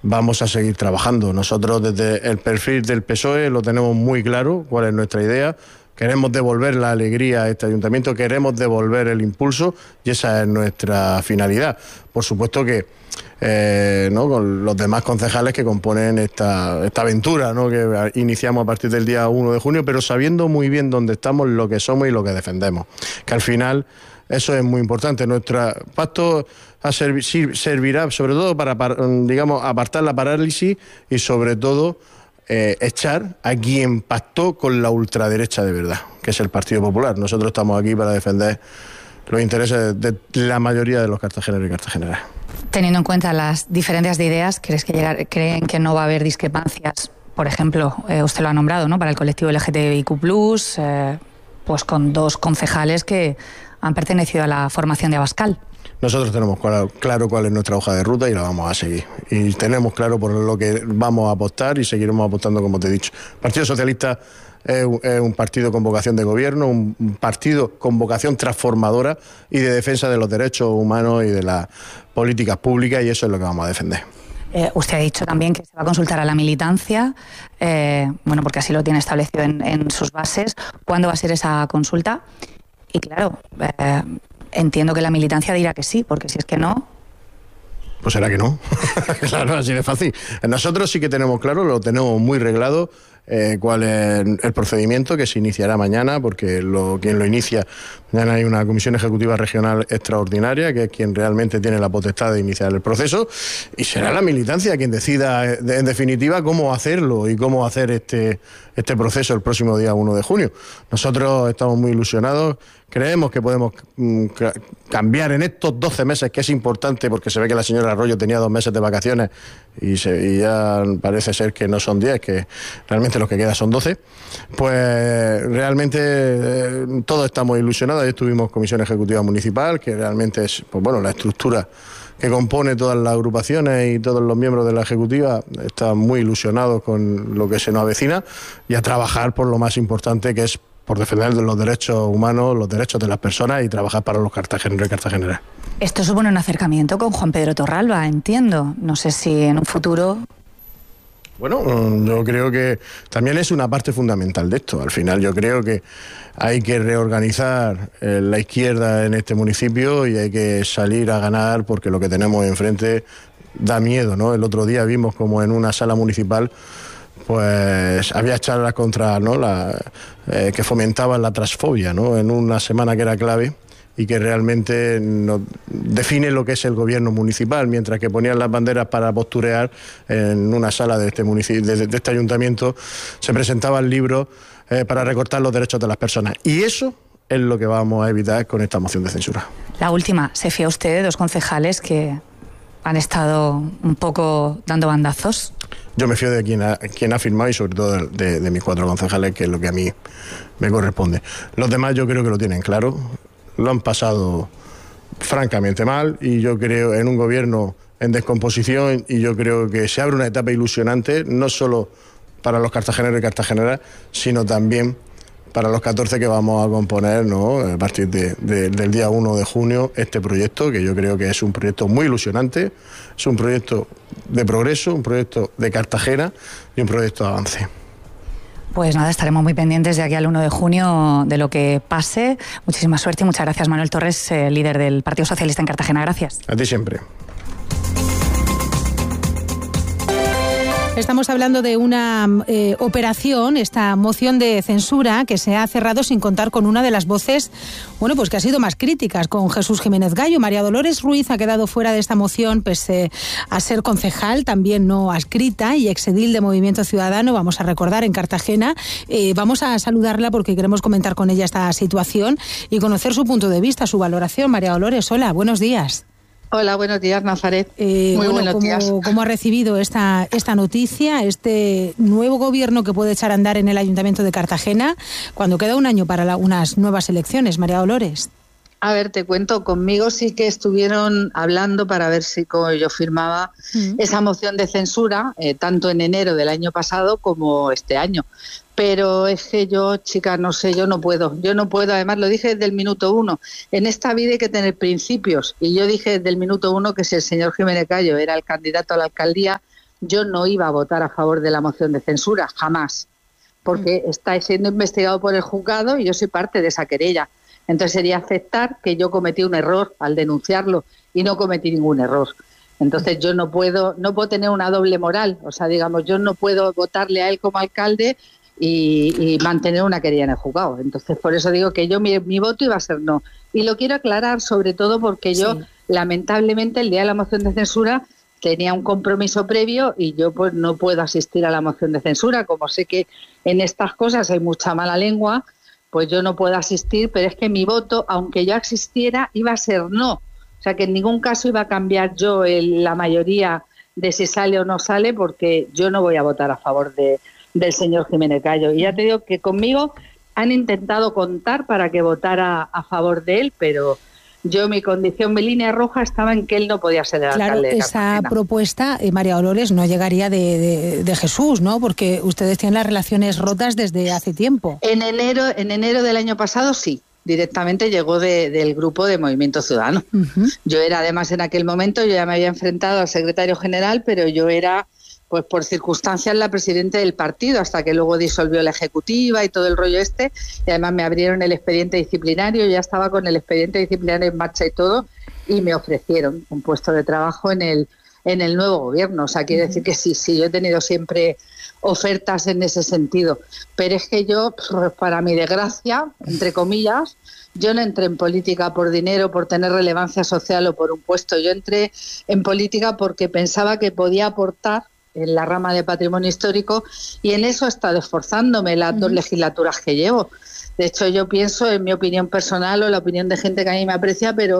vamos a seguir trabajando. Nosotros desde el perfil del PSOE lo tenemos muy claro, cuál es nuestra idea. Queremos devolver la alegría a este ayuntamiento, queremos devolver el impulso y esa es nuestra finalidad. Por supuesto que con los demás concejales que componen esta aventura, ¿no?, que iniciamos a partir del día 1 de junio, pero sabiendo muy bien dónde estamos, lo que somos y lo que defendemos. Que al final eso es muy importante. Nuestro pacto servirá sobre todo para apartar la parálisis y sobre todo echar a quien pactó con la ultraderecha de verdad, que es el Partido Popular. Nosotros estamos aquí para defender los intereses de la mayoría de los cartageneros y cartageneras. Teniendo en cuenta las diferencias de ideas, ¿creen que no va a haber discrepancias? Por ejemplo, usted lo ha nombrado, ¿no?, para el colectivo LGTBIQ+, pues con 2 concejales que han pertenecido a la formación de Abascal. Nosotros tenemos claro cuál es nuestra hoja de ruta y la vamos a seguir. Y tenemos claro por lo que vamos a apostar y seguiremos apostando, como te he dicho. El Partido Socialista es un partido con vocación de gobierno, un partido con vocación transformadora y de defensa de los derechos humanos y de las políticas públicas, y eso es lo que vamos a defender. Usted ha dicho también que se va a consultar a la militancia, porque así lo tiene establecido en sus bases. ¿Cuándo va a ser esa consulta? Y claro, entiendo que la militancia dirá que sí, porque si es que no... Pues será que no. Claro, así de fácil. Nosotros sí que tenemos claro, lo tenemos muy reglado, cuál es el procedimiento que se iniciará mañana, porque quien lo inicia, mañana hay una comisión ejecutiva regional extraordinaria, que es quien realmente tiene la potestad de iniciar el proceso, y será la militancia quien decida, en definitiva, cómo hacerlo y cómo hacer este proceso el próximo día 1 de junio. Nosotros estamos muy ilusionados, creemos que podemos cambiar en estos 12 meses, que es importante, porque se ve que la señora Arroyo tenía 2 meses de vacaciones y ya parece ser que no son 10, que realmente los que quedan son 12, pues realmente todos estamos ilusionados. Ayer tuvimos comisión ejecutiva municipal, que realmente es la estructura que compone todas las agrupaciones y todos los miembros de la ejecutiva están muy ilusionados con lo que se nos avecina y a trabajar por lo más importante, que es por defender los derechos humanos, los derechos de las personas y trabajar para los cartageneros y cartageneras. Esto supone un acercamiento con Juan Pedro Torralba, entiendo. No sé si en un futuro... Bueno, yo creo que también es una parte fundamental de esto. Al final yo creo que hay que reorganizar la izquierda en este municipio y hay que salir a ganar, porque lo que tenemos enfrente da miedo, ¿no? El otro día vimos como en una sala municipal pues había charlas contra, ¿no?, que fomentaban la transfobia, ¿no?, en una semana que era clave y que realmente define lo que es el gobierno municipal, mientras que ponían las banderas para posturear en una sala de este municipio, de este ayuntamiento, se presentaban libros para recortar los derechos de las personas. Y eso es lo que vamos a evitar con esta moción de censura. La última, ¿se fía usted de 2 concejales que han estado un poco dando bandazos? Yo me fío de quien ha firmado y sobre todo de mis 4 concejales, que es lo que a mí me corresponde. Los demás yo creo que lo tienen claro, lo han pasado francamente mal y yo creo en un gobierno en descomposición, y yo creo que se abre una etapa ilusionante, no solo para los cartageneros y cartageneras, sino también para los 14 que vamos a componer, ¿no?, a partir del día 1 de junio, este proyecto, que yo creo que es un proyecto muy ilusionante, es un proyecto de progreso, un proyecto de Cartagena y un proyecto de avance. Pues nada, estaremos muy pendientes de aquí al 1 de junio de lo que pase. Muchísima suerte y muchas gracias, Manuel Torres, líder del Partido Socialista en Cartagena. Gracias. A ti siempre. Estamos hablando de una operación, esta moción de censura que se ha cerrado sin contar con una de las voces, pues que ha sido más críticas, con Jesús Jiménez Gallo. María Dolores Ruiz ha quedado fuera de esta moción pese a ser concejal, también no adscrita y exedil de Movimiento Ciudadano, vamos a recordar, en Cartagena. Vamos a saludarla porque queremos comentar con ella esta situación y conocer su punto de vista, su valoración. María Dolores, hola, buenos días. Hola, buenos días, Nazaret. Muy buenos días. ¿Cómo ha recibido esta noticia, este nuevo gobierno que puede echar a andar en el Ayuntamiento de Cartagena cuando queda un año para unas nuevas elecciones? María Dolores. A ver, te cuento, conmigo sí que estuvieron hablando para ver si yo firmaba esa moción de censura, tanto en enero del año pasado como este año. Pero es que yo, chica, no sé, yo no puedo, además lo dije desde el minuto 1, en esta vida hay que tener principios, y yo dije desde el minuto 1 que si el señor Jiménez Gallo era el candidato a la alcaldía, yo no iba a votar a favor de la moción de censura, jamás, porque está siendo investigado por el juzgado y yo soy parte de esa querella. Entonces sería aceptar que yo cometí un error al denunciarlo y no cometí ningún error. Entonces yo no puedo tener una doble moral, o sea, digamos, yo no puedo votarle a él como alcalde y mantener una querella en el juzgado. Entonces por eso digo que yo mi voto iba a ser no. Y lo quiero aclarar sobre todo porque yo, lamentablemente, el día de la moción de censura tenía un compromiso previo y yo pues no puedo asistir a la moción de censura. Como sé que en estas cosas hay mucha mala lengua, pues yo no puedo asistir, pero es que mi voto, aunque yo asistiera, iba a ser no. O sea, que en ningún caso iba a cambiar yo la mayoría de si sale o no sale, porque yo no voy a votar a favor del señor Jiménez Gallo. Y ya te digo que conmigo han intentado contar para que votara a favor de él, pero yo, mi condición, mi línea roja estaba en que él no podía ser el alcalde de Cartagena. Esa propuesta, María Dolores, no llegaría de Jesús, ¿no? Porque ustedes tienen las relaciones rotas desde hace tiempo. En enero del año pasado, sí. Directamente llegó del grupo de Movimiento Ciudadano. Yo era, además, en aquel momento, yo ya me había enfrentado al secretario general, pero yo era, pues por circunstancias, la presidenta del partido, hasta que luego disolvió la ejecutiva y todo el rollo este, y además me abrieron el expediente disciplinario, yo ya estaba con el expediente disciplinario en marcha y todo, y me ofrecieron un puesto de trabajo en el nuevo gobierno. O sea, quiere decir que sí, yo he tenido siempre ofertas en ese sentido, pero es que yo, para mi desgracia, entre comillas, yo no entré en política por dinero, por tener relevancia social o por un puesto. Yo entré en política porque pensaba que podía aportar en la rama de patrimonio histórico, y en eso he estado esforzándome las 2 legislaturas que llevo. De hecho, yo pienso, en mi opinión personal o la opinión de gente que a mí me aprecia, pero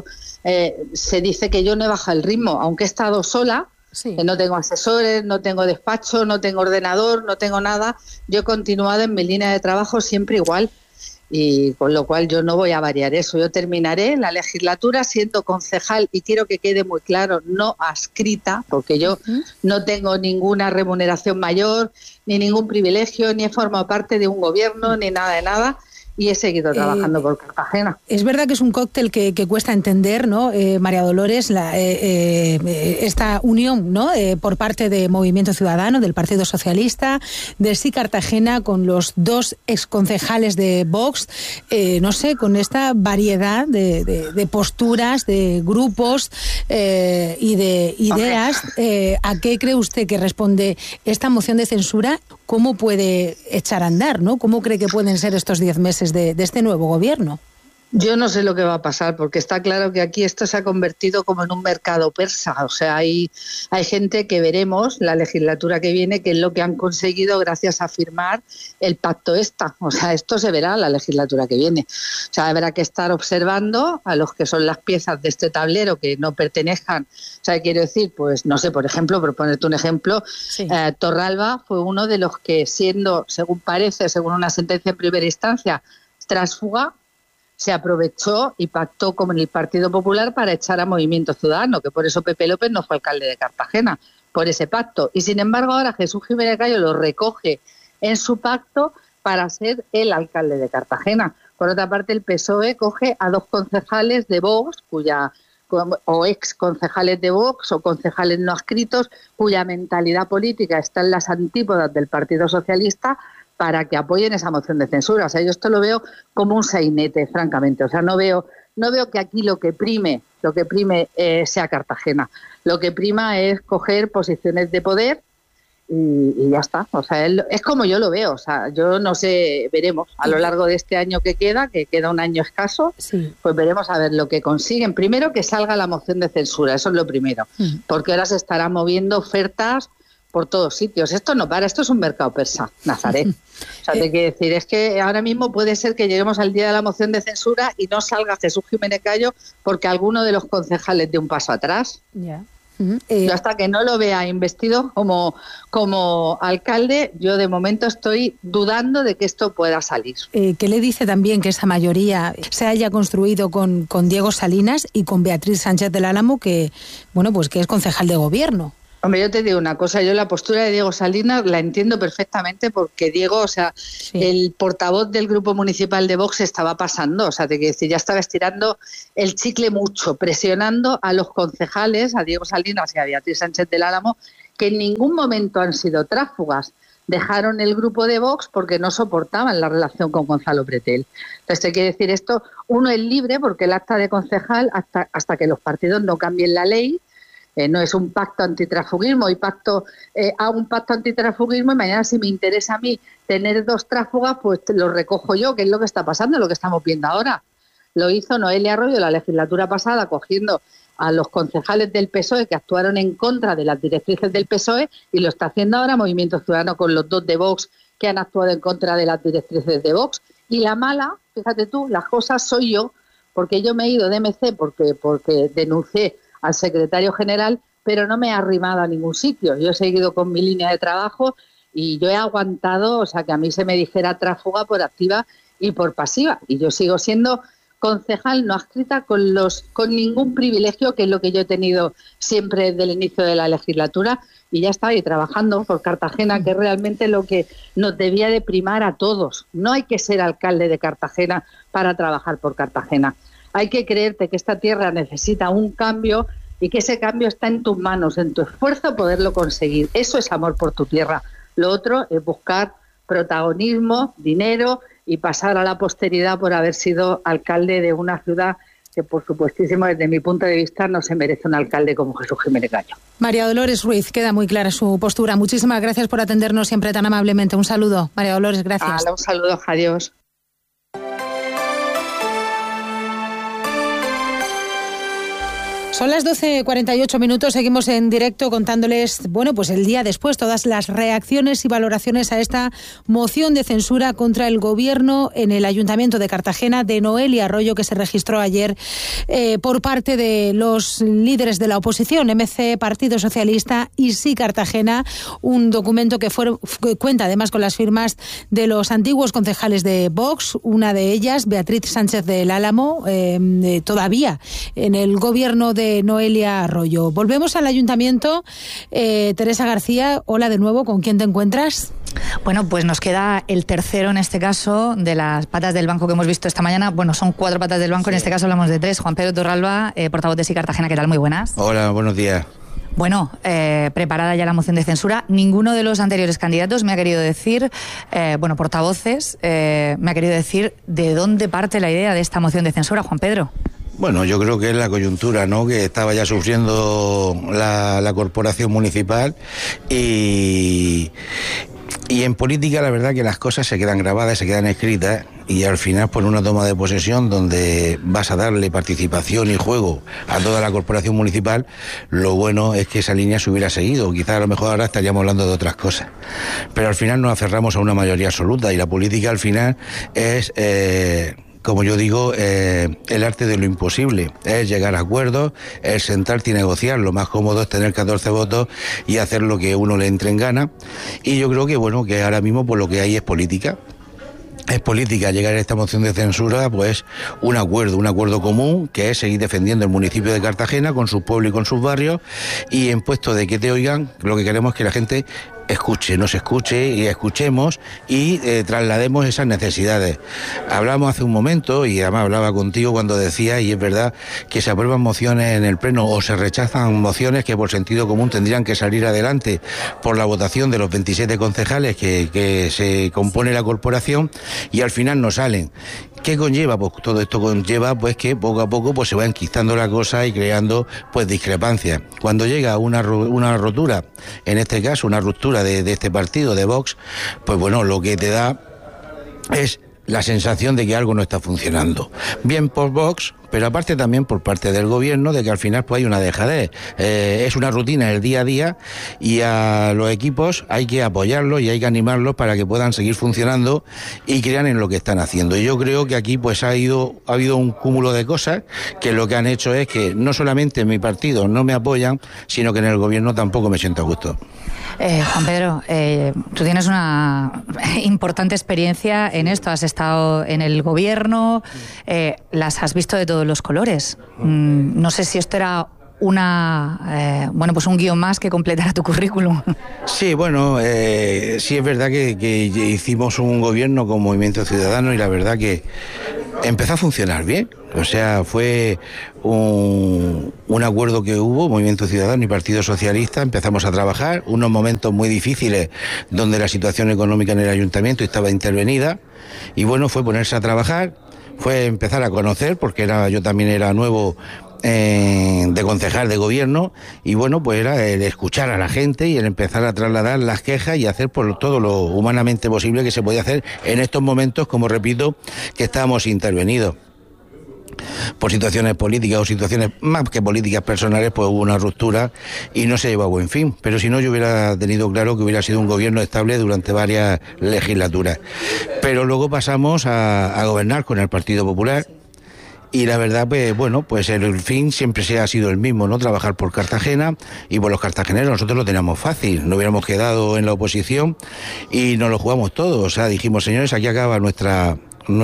se dice que yo no he bajado el ritmo, aunque he estado sola. Que no tengo asesores, no tengo despacho, no tengo ordenador, no tengo nada. Yo he continuado en mi línea de trabajo siempre igual, y con lo cual yo no voy a variar eso. Yo terminaré la legislatura siendo concejal, y quiero que quede muy claro, no adscrita, porque yo no tengo ninguna remuneración mayor, ni ningún privilegio, ni he formado parte de un gobierno, ni nada de nada. Y he seguido trabajando por Cartagena. Es verdad que es un cóctel que cuesta entender, ¿no, María Dolores? Esta unión, ¿no? Por parte de Movimiento Ciudadano, del Partido Socialista, de Sí Cartagena, con los 2 exconcejales de Vox, no sé, con esta variedad de posturas, de grupos y de ideas. ¿A qué cree usted que responde esta moción de censura? ¿Cómo puede echar a andar, ¿no? ¿Cómo cree que pueden ser estos 10 meses de este nuevo gobierno? Yo no sé lo que va a pasar, porque está claro que aquí esto se ha convertido como en un mercado persa. O sea, hay gente que veremos la legislatura que viene qué es lo que han conseguido gracias a firmar el pacto esta. O sea, esto se verá la legislatura que viene. O sea, habrá que estar observando a los que son las piezas de este tablero que no pertenezcan. O sea, quiero decir, pues no sé, por ejemplo, por ponerte un ejemplo, Torralba fue uno de los que, siendo, según parece, según una sentencia en primera instancia, tránsfuga, se aprovechó y pactó con el Partido Popular para echar a Movimiento Ciudadano, que por eso Pepe López no fue alcalde de Cartagena, por ese pacto. Y sin embargo ahora Jesús Jiménez Gallo lo recoge en su pacto para ser el alcalde de Cartagena. Por otra parte, el PSOE coge a 2 concejales de Vox, o ex concejales de Vox o concejales no adscritos, cuya mentalidad política está en las antípodas del Partido Socialista, para que apoyen esa moción de censura. O sea, yo esto lo veo como un sainete, francamente. O sea, no veo que aquí lo que prime sea Cartagena. Lo que prima es coger posiciones de poder y ya está. O sea, es como yo lo veo. O sea, yo no sé, veremos a lo largo de este año que queda un año escaso, pues veremos a ver lo que consiguen. Primero, que salga la moción de censura, eso es lo primero, porque ahora se estarán moviendo ofertas por todos sitios. Esto no para, esto es un mercado persa, Nazaret. O sea, te quiero decir, es que ahora mismo puede ser que lleguemos al día de la moción de censura y no salga Jesús Jiménez Gallo porque alguno de los concejales dé un paso atrás. Yo hasta que no lo vea investido como alcalde, yo de momento estoy dudando de que esto pueda salir. ¿Qué le dice también que esa mayoría se haya construido con Diego Salinas y con Beatriz Sánchez del Álamo, que, bueno, pues que es concejal de gobierno? Hombre, yo te digo una cosa, yo la postura de Diego Salinas la entiendo perfectamente, porque Diego, o sea, el portavoz del grupo municipal de Vox estaba pasando, o sea, te quiero decir, ya estaba estirando el chicle mucho, presionando a los concejales, a Diego Salinas y a Beatriz Sánchez del Álamo, que en ningún momento han sido tránsfugas. Dejaron el grupo de Vox porque no soportaban la relación con Gonzalo Pretel. Entonces, ¿qué quiere decir esto? Uno es libre porque el acta de concejal, hasta que los partidos no cambien la ley, no es un pacto antitransfugismo, hago un pacto antitransfugismo y mañana si me interesa a mí tener 2 tránsfugas, pues lo recojo yo, que es lo que está pasando, lo que estamos viendo ahora. Lo hizo Noelia Arroyo la legislatura pasada cogiendo a los concejales del PSOE que actuaron en contra de las directrices del PSOE y lo está haciendo ahora Movimiento Ciudadano con los 2 de Vox que han actuado en contra de las directrices de Vox. Y la mala, fíjate tú, las cosas soy yo, porque yo me he ido de MC porque denuncié al secretario general, pero no me he arrimado a ningún sitio. Yo he seguido con mi línea de trabajo y yo he aguantado, o sea, que a mí se me dijera tránsfuga por activa y por pasiva. Y yo sigo siendo concejal no adscrita con ningún privilegio, que es lo que yo he tenido siempre desde el inicio de la legislatura, y ya estaba ahí trabajando por Cartagena, que es realmente lo que nos debía de primar a todos. No hay que ser alcalde de Cartagena para trabajar por Cartagena. Hay que creerte que esta tierra necesita un cambio y que ese cambio está en tus manos, en tu esfuerzo poderlo conseguir. Eso es amor por tu tierra. Lo otro es buscar protagonismo, dinero y pasar a la posteridad por haber sido alcalde de una ciudad que, por supuestísimo, desde mi punto de vista, no se merece un alcalde como Jesús Jiménez Gallo. María Dolores Ruiz, queda muy clara su postura. Muchísimas gracias por atendernos siempre tan amablemente. Un saludo, María Dolores, gracias. Un saludo, adiós. Son las 12:48, seguimos en directo contándoles, pues el día después, todas las reacciones y valoraciones a esta moción de censura contra el gobierno en el Ayuntamiento de Cartagena de Noelia Arroyo, que se registró ayer por parte de los líderes de la oposición, MC, Partido Socialista y Sí Cartagena, un documento que cuenta además con las firmas de los antiguos concejales de Vox, una de ellas, Beatriz Sánchez del Álamo, todavía en el gobierno de Noelia Arroyo. Volvemos al ayuntamiento. Teresa García, hola de nuevo, ¿con quién te encuentras? Bueno, pues nos queda el tercero en este caso de las patas del banco que hemos visto esta mañana. Bueno, son 4 patas del banco, sí. En este caso hablamos de 3. Juan Pedro Torralba, portavoz de Sí Cartagena, ¿qué tal? Muy buenas. Hola, buenos días. Bueno, preparada ya la moción de censura. Ninguno de los anteriores candidatos me ha querido decir, portavoces, me ha querido decir de dónde parte la idea de esta moción de censura, Juan Pedro. Bueno, yo creo que es la coyuntura, ¿no?, que estaba ya sufriendo la corporación municipal y en política la verdad que las cosas se quedan grabadas, se quedan escritas y al final por una toma de posesión donde vas a darle participación y juego a toda la corporación municipal, lo bueno es que esa línea se hubiera seguido. Quizás a lo mejor ahora estaríamos hablando de otras cosas. Pero al final nos aferramos a una mayoría absoluta y la política al final es... como yo digo, el arte de lo imposible, es llegar a acuerdos, es sentarte y negociar. Lo más cómodo es tener 14 votos y hacer lo que uno le entre en gana. Y yo creo que, que ahora mismo por lo que hay es política. Es política llegar a esta moción de censura, pues un acuerdo común, que es seguir defendiendo el municipio de Cartagena con sus pueblos y con sus barrios, y en puesto de que te oigan, lo que queremos es que la gente nos escuche y escuchemos y traslademos esas necesidades. Hablamos hace un momento, y además hablaba contigo cuando decía, y es verdad, que se aprueban mociones en el pleno o se rechazan mociones que por sentido común tendrían que salir adelante por la votación de los 27 concejales que se compone la corporación, y al final no salen. ¿Qué conlleva? Pues todo esto conlleva pues que poco a poco pues se va enquistando la cosa y creando pues discrepancias. Cuando llega una rotura, en este caso una ruptura de este partido, de Vox, pues lo que te da es la sensación de que algo no está funcionando. Bien por Vox, pero aparte también por parte del gobierno, de que al final pues hay una dejadez. Es una rutina el día a día y a los equipos hay que apoyarlos y hay que animarlos para que puedan seguir funcionando y crean en lo que están haciendo. Y yo creo que aquí pues ha habido un cúmulo de cosas que lo que han hecho es que no solamente en mi partido no me apoyan, sino que en el gobierno tampoco me siento a gusto. Juan Pedro, tú tienes una importante experiencia en esto, has estado en el gobierno, las has visto de todos los colores. No sé si esto era un guión más que completara tu currículum. Sí, sí es verdad que hicimos un gobierno con Movimiento Ciudadano y la verdad que empezó a funcionar bien. O sea, fue un acuerdo que hubo, Movimiento Ciudadano y Partido Socialista, empezamos a trabajar, unos momentos muy difíciles donde la situación económica en el ayuntamiento estaba intervenida, y bueno, fue ponerse a trabajar, fue empezar a conocer, porque yo también era nuevo de concejal de gobierno, y bueno, pues era el escuchar a la gente y el empezar a trasladar las quejas y hacer por todo lo humanamente posible que se podía hacer en estos momentos, como repito, que estábamos intervenidos por situaciones políticas o situaciones más que políticas personales. Pues hubo una ruptura y no se llevó a buen fin, pero si no, yo hubiera tenido claro que hubiera sido un gobierno estable durante varias legislaturas. Pero luego pasamos a gobernar con el Partido Popular. Y la verdad, pues bueno, pues el fin siempre ha sido el mismo, ¿no? Trabajar por Cartagena y por los cartageneros. Nosotros lo teníamos fácil, no hubiéramos quedado en la oposición y nos lo jugamos todos. O sea, dijimos, señores, aquí acaba las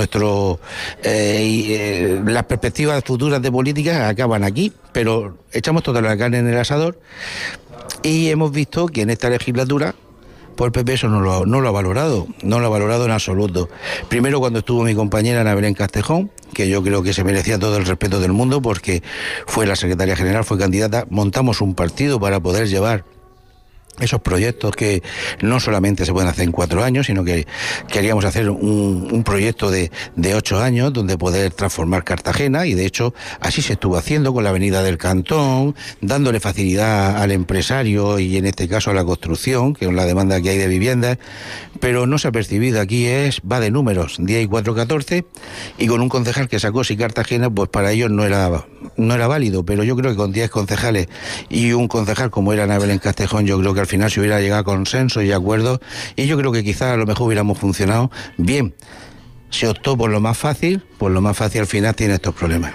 perspectivas futuras de política acaban aquí, pero echamos toda la carne en el asador y hemos visto que en esta legislatura pues el PP eso no lo ha valorado en absoluto. Primero, cuando estuvo mi compañera Ana Belén Castejón, que yo creo que se merecía todo el respeto del mundo porque fue la secretaria general, fue candidata, montamos un partido para poder llevar esos proyectos que no solamente se pueden hacer en 4 años, sino que queríamos hacer un proyecto de 8 años donde poder transformar Cartagena, y de hecho así se estuvo haciendo con la avenida del Cantón, dándole facilidad al empresario y en este caso a la construcción, que es la demanda que hay de viviendas, pero no se ha percibido. Aquí va de números, 10 y 4, 14, y con un concejal que sacó sí Cartagena, pues para ellos no era válido, pero yo creo que con 10 concejales y un concejal como era Ana Belén Castejón, yo creo que al final se hubiera llegado a consenso y acuerdos, y yo creo que quizás a lo mejor hubiéramos funcionado bien. Se optó por lo más fácil, al final tiene estos problemas.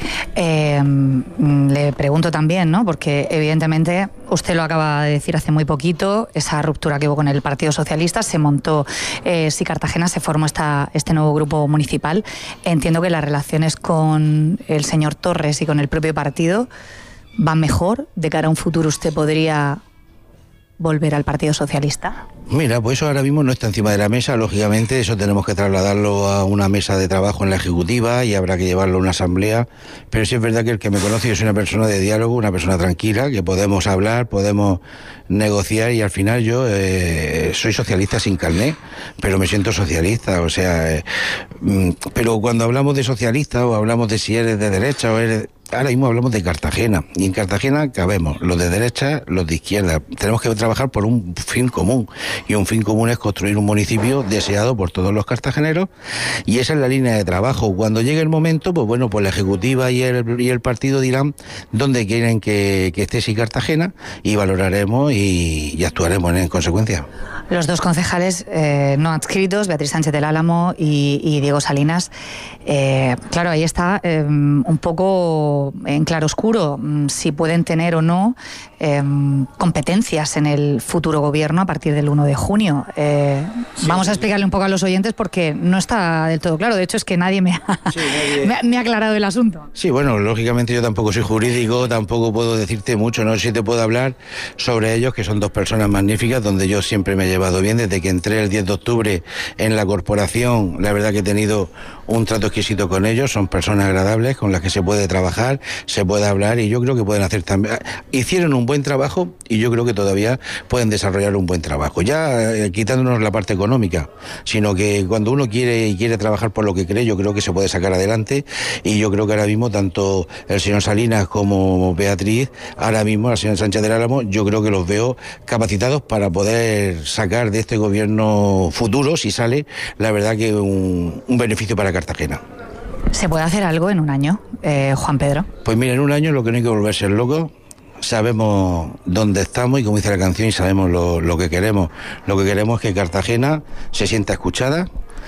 Le pregunto también, ¿no? Porque evidentemente usted lo acaba de decir hace muy poquito, esa ruptura que hubo con el Partido Socialista, se montó sí Cartagena, se formó este nuevo grupo municipal. Entiendo que las relaciones con el señor Torres y con el propio partido van mejor. De cara a un futuro, ¿usted podría volver al Partido Socialista? Mira, pues eso ahora mismo no está encima de la mesa, lógicamente eso tenemos que trasladarlo a una mesa de trabajo en la Ejecutiva y habrá que llevarlo a una asamblea, pero sí es verdad que el que me conoce, yo soy una persona de diálogo, una persona tranquila, que podemos hablar, podemos negociar, y al final yo soy socialista sin carné, pero me siento socialista, o sea, pero cuando hablamos de socialista o hablamos de si eres de derecha o eres... Ahora mismo hablamos de Cartagena, y en Cartagena cabemos los de derecha, los de izquierda. Tenemos que trabajar por un fin común, y un fin común es construir un municipio deseado por todos los cartageneros, y esa es la línea de trabajo. Cuando llegue el momento, pues bueno, pues la Ejecutiva y el partido dirán dónde quieren que esté sí Cartagena, y valoraremos y actuaremos en consecuencia. Los dos concejales no adscritos, Beatriz Sánchez del Álamo y Diego Salinas, claro, ahí está un poco en claroscuro si pueden tener o no competencias en el futuro gobierno a partir del 1 de junio. Sí. Vamos a explicarle un poco a los oyentes porque no está del todo claro. De hecho, es que nadie me ha aclarado el asunto. Sí, bueno, lógicamente yo tampoco soy jurídico, tampoco puedo decirte mucho, no sé si te puedo hablar sobre ellos, que son dos personas magníficas, donde yo siempre me he llevado bien. Desde que entré el 10 de octubre en la corporación, la verdad que he tenido un trato exquisito con ellos, son personas agradables con las que se puede trabajar, se puede hablar, y yo creo que pueden hacer también... Hicieron un buen trabajo y yo creo que todavía pueden desarrollar un buen trabajo, ya quitándonos la parte económica, sino que cuando uno quiere trabajar por lo que cree, yo creo que se puede sacar adelante, y yo creo que ahora mismo tanto el señor Salinas como Beatriz, ahora mismo la señora Sánchez del Álamo, yo creo que los veo capacitados para poder sacar de este gobierno futuro, si sale, la verdad que un beneficio para Cartagena. ¿Se puede hacer algo en un año, Juan Pedro? Pues mira, en un año lo que no hay que volverse loco. Sabemos dónde estamos y, como dice la canción, y sabemos lo que queremos. Lo que queremos es que Cartagena se sienta escuchada.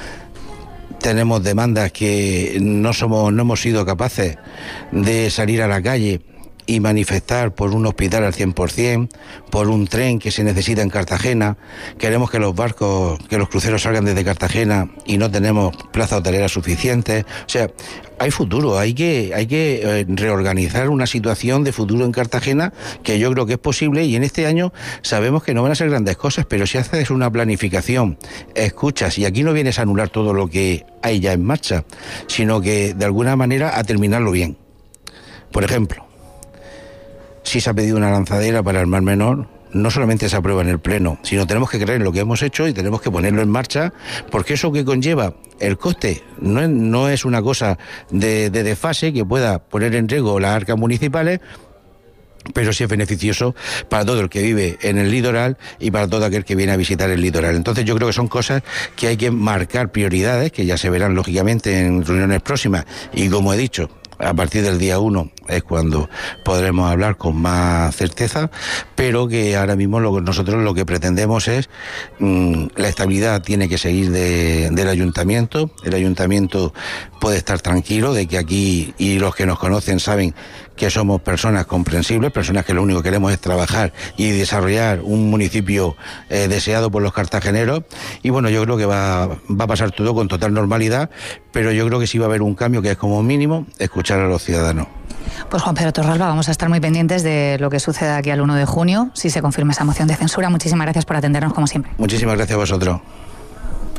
Tenemos demandas que no hemos sido capaces de salir a la calle y manifestar por un hospital al 100%, por un tren que se necesita en Cartagena. Queremos que los barcos, que los cruceros salgan desde Cartagena y no tenemos plazas hoteleras suficientes. O sea, hay futuro, hay que reorganizar una situación de futuro en Cartagena que yo creo que es posible, y en este año sabemos que no van a ser grandes cosas, pero si haces una planificación, escuchas, y aquí no vienes a anular todo lo que hay ya en marcha, sino que de alguna manera a terminarlo bien. Por ejemplo, si se ha pedido una lanzadera para el Mar Menor, no solamente se aprueba en el Pleno, sino tenemos que creer en lo que hemos hecho y tenemos que ponerlo en marcha, porque eso que conlleva el coste no es una cosa de desfase que pueda poner en riesgo las arcas municipales, pero sí es beneficioso para todo el que vive en el litoral y para todo aquel que viene a visitar el litoral. Entonces yo creo que son cosas que hay que marcar prioridades, que ya se verán lógicamente en reuniones próximas, y como he dicho, a partir del día 1 es cuando podremos hablar con más certeza, pero que ahora mismo nosotros lo que pretendemos es la estabilidad tiene que seguir del ayuntamiento. El ayuntamiento puede estar tranquilo de que aquí, y los que nos conocen saben que somos personas comprensibles, personas que lo único que queremos es trabajar y desarrollar un municipio deseado por los cartageneros. Y bueno, yo creo que va a pasar todo con total normalidad, pero yo creo que sí va a haber un cambio que es como mínimo escuchar a los ciudadanos. Pues Juan Pedro Torralba, vamos a estar muy pendientes de lo que suceda aquí al 1 de junio, si se confirma esa moción de censura. Muchísimas gracias por atendernos como siempre. Muchísimas gracias a vosotros.